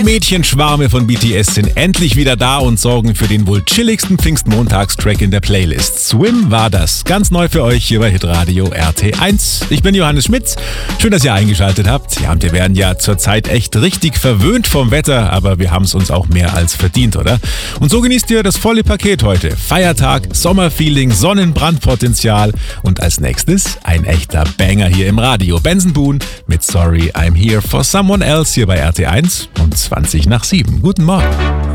Mädchenschwarme von BTS sind endlich wieder da und sorgen für den wohl chilligsten Pfingstmontagstrack in der Playlist. Swim war das. Ganz neu für euch hier bei Hitradio RT1. Ich bin Johannes Schmitz. Schön, dass ihr eingeschaltet habt. Ja, und wir werden ja zurzeit echt richtig verwöhnt vom Wetter, aber wir haben es uns auch mehr als verdient, oder? Und so genießt ihr das volle Paket heute. Feiertag, Sommerfeeling, Sonnenbrandpotenzial und als nächstes ein echter Banger hier im Radio. Benson Boone mit Sorry I'm Here for Someone Else hier bei RT1 und 20 nach 7. Guten Morgen.